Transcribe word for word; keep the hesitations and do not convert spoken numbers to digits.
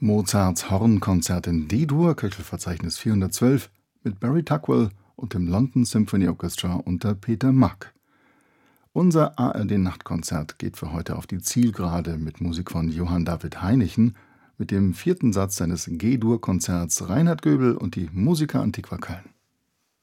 Mozarts Hornkonzert in D-Dur, Köchelverzeichnis vierhundertzwölf, mit Barry Tuckwell und dem London Symphony Orchestra unter Peter Mack. Unser A R D-Nachtkonzert geht für heute auf die Zielgerade mit Musik von Johann David Heinichen, mit dem vierten Satz seines G-Dur-Konzerts Reinhard Göbel und die Musica Antiqua Köln.